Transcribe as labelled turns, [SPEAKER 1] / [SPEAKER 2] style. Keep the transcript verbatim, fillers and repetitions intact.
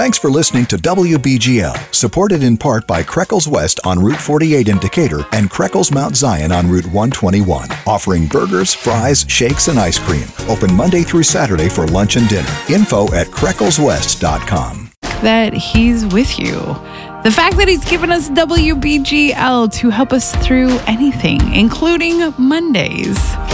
[SPEAKER 1] Thanks for listening to W B G L, supported in part by Kreckles West on Route forty-eight in Decatur and Kreckles Mount Zion on Route one twenty-one, offering burgers, fries, shakes, and ice cream. Open Monday through Saturday for lunch and dinner. Info at Kreckles West dot com.
[SPEAKER 2] That he's with you. The fact that he's given us W B G L to help us through anything, including Mondays.